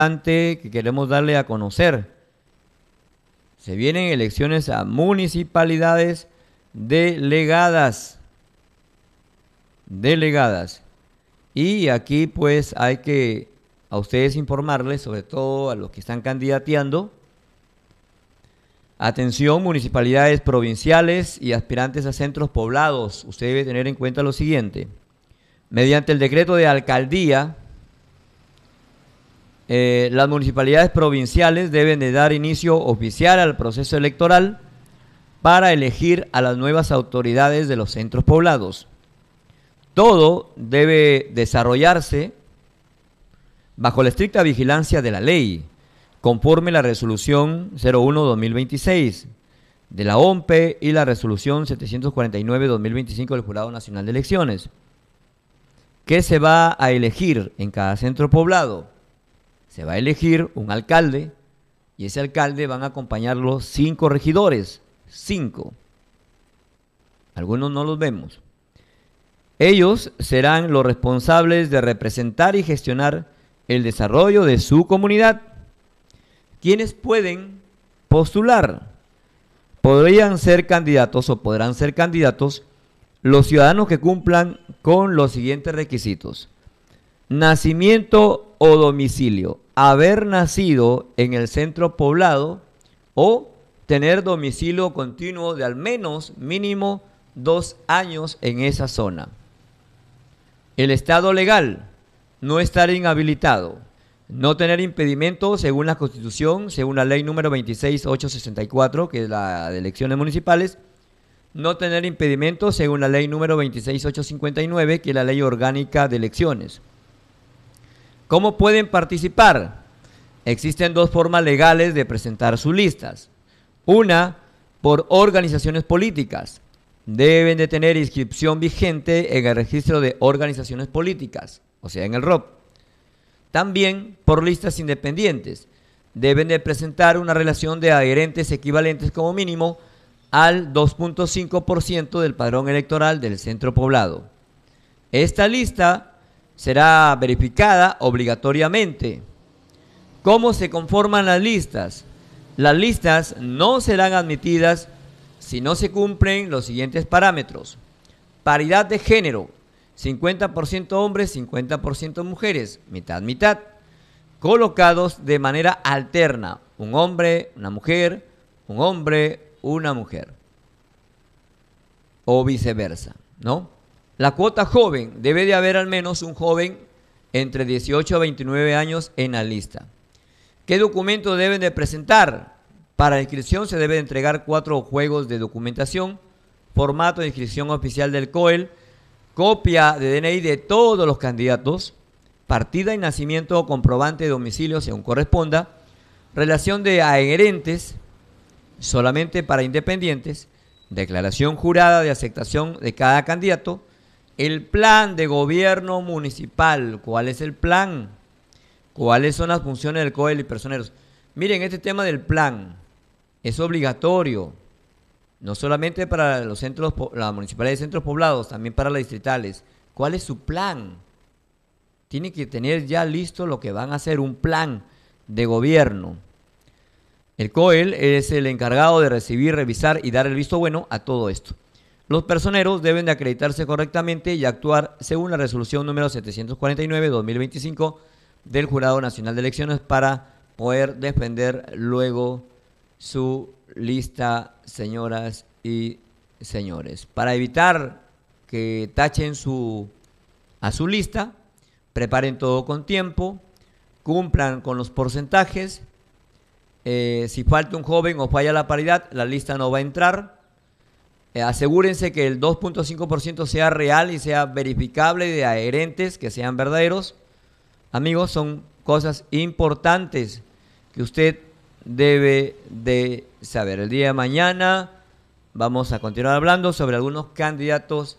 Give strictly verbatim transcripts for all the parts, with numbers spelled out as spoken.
que queremos darle a conocer. Se vienen elecciones a municipalidades delegadas. Delegadas. Y aquí pues hay que a ustedes informarles, sobre todo a los que están candidateando. Atención, municipalidades provinciales y aspirantes a centros poblados. Usted debe tener en cuenta lo siguiente. Mediante el decreto de alcaldía, eh, las municipalidades provinciales deben de dar inicio oficial al proceso electoral para elegir a las nuevas autoridades de los centros poblados. Todo debe desarrollarse bajo la estricta vigilancia de la ley, conforme la resolución cero uno guión dos mil veintiséis de la O M P E y la resolución setecientos cuarenta y nueve guión dos mil veinticinco del Jurado Nacional de Elecciones. ¿Qué se va a elegir en cada centro poblado? Se va a elegir un alcalde y ese alcalde van a acompañarlo cinco regidores, cinco. Algunos no los vemos. Ellos serán los responsables de representar y gestionar el desarrollo de su comunidad. ¿Quiénes pueden postular? Podrían ser candidatos o podrán ser candidatos los ciudadanos que cumplan con los siguientes requisitos: nacimiento o domicilio, haber nacido en el centro poblado o tener domicilio continuo de al menos mínimo dos años en esa zona. El estado legal, no estar inhabilitado, no tener impedimento según la Constitución, según la ley número veintiséis mil ochocientos sesenta y cuatro, que es la de elecciones municipales, no tener impedimento según la ley número veintiséis mil ochocientos cincuenta y nueve, que es la ley orgánica de elecciones. ¿Cómo pueden participar? Existen dos formas legales de presentar sus listas. Una, por organizaciones políticas. Deben de tener inscripción vigente en el registro de organizaciones políticas, o sea, en el R O P. También por listas independientes. Deben de presentar una relación de adherentes equivalentes como mínimo al dos punto cinco por ciento del padrón electoral del centro poblado. Esta lista será verificada obligatoriamente. ¿Cómo se conforman las listas? Las listas no serán admitidas si no se cumplen los siguientes parámetros: paridad de género, cincuenta por ciento hombres, cincuenta por ciento mujeres, mitad, mitad, colocados de manera alterna, un hombre, una mujer, un hombre, una mujer, o viceversa, ¿no? La cuota joven, debe de haber al menos un joven entre dieciocho a veintinueve años en la lista. ¿Qué documentos deben de presentar? Para la inscripción se debe de entregar cuatro juegos de documentación, formato de inscripción oficial del C O E L, copia de D N I de todos los candidatos, partida y nacimiento o comprobante de domicilio según corresponda, relación de adherentes solamente para independientes, declaración jurada de aceptación de cada candidato, el plan de gobierno municipal. ¿Cuál es el plan? ¿Cuáles son las funciones del C O E L y personeros? Miren, este tema del plan es obligatorio, no solamente para los centros, las municipalidades de centros poblados, también para las distritales. ¿Cuál es su plan? Tienen que tener ya listo lo que van a hacer, un plan de gobierno. El C O E L es el encargado de recibir, revisar y dar el visto bueno a todo esto. Los personeros deben de acreditarse correctamente y actuar según la resolución número setecientos cuarenta y nueve guión dos mil veinticinco del Jurado Nacional de Elecciones para poder defender luego su lista, señoras y señores. Para evitar que tachen su, a su lista, preparen todo con tiempo, cumplan con los porcentajes. Eh, si falta un joven o falla la paridad, la lista no va a entrar. Eh, asegúrense que el dos punto cinco por ciento sea real y sea verificable, de adherentes que sean verdaderos. Amigos, son cosas importantes que usted debe de saber. El día de mañana vamos a continuar hablando sobre algunos candidatos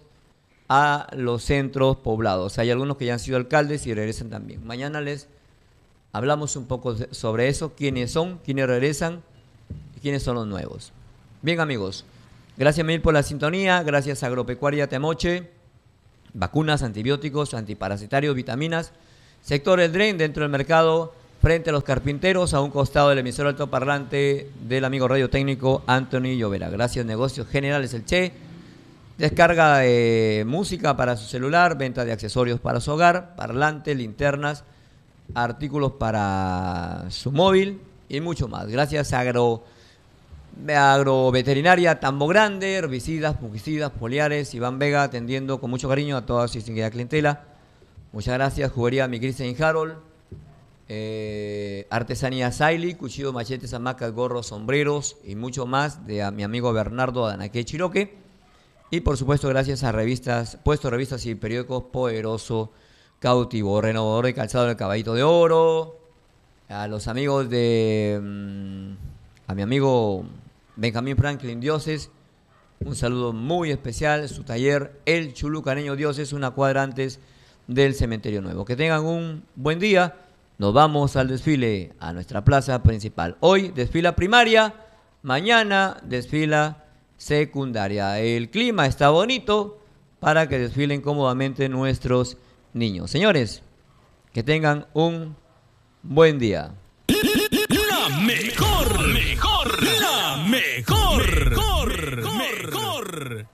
a los centros poblados. Hay algunos que ya han sido alcaldes y regresan también. Mañana les hablamos un poco sobre eso, quiénes son, quiénes regresan y quiénes son los nuevos. Bien, amigos, gracias mil por la sintonía, gracias a Agropecuaria Temoche, vacunas, antibióticos, antiparasitarios, vitaminas, sector El Dren dentro del mercado frente a los carpinteros, a un costado del emisor altoparlante del amigo radiotécnico Anthony Llovera. Gracias, Negocios Generales El Che. Descarga de música para su celular, venta de accesorios para su hogar, parlantes, linternas, artículos para su móvil y mucho más. Gracias a Agro, Agroveterinaria Tambo Grande, herbicidas, fungicidas, foliares, Iván Vega atendiendo con mucho cariño a toda su distinguida clientela. Muchas gracias, Juguería Mi Christian Harold, eh, Artesanía Saili, cuchillos, machetes, hamacas, gorros, sombreros y mucho más de a mi amigo Bernardo Danaque Chiroque. Y por supuesto gracias a revistas, Puesto Revistas y Periódicos Poderoso Cautivo, Renovador de Calzado del Caballito de Oro, a los amigos de, um, a mi amigo Benjamín Franklin Dioses, un saludo muy especial, su taller El Chulucaneño Dioses, una cuadra antes del Cementerio Nuevo. Que tengan un buen día, nos vamos al desfile a nuestra plaza principal. Hoy desfila primaria, mañana desfila secundaria. El clima está bonito para que desfilen cómodamente nuestros niños. Señores, que tengan un buen día. La mejor, mejor, la mejor, mejor, mejor.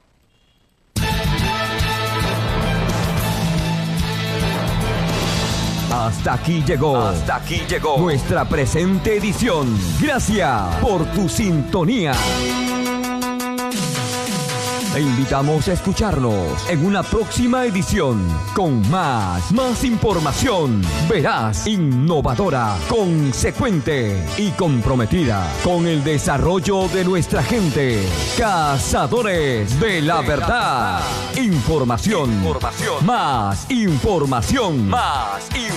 Hasta aquí llegó. Hasta aquí llegó nuestra presente edición. Gracias por tu sintonía. Te invitamos a escucharnos en una próxima edición con más, más información veraz, innovadora, consecuente y comprometida con el desarrollo de nuestra gente. Cazadores de la verdad. Información. Información. Más información. Más información.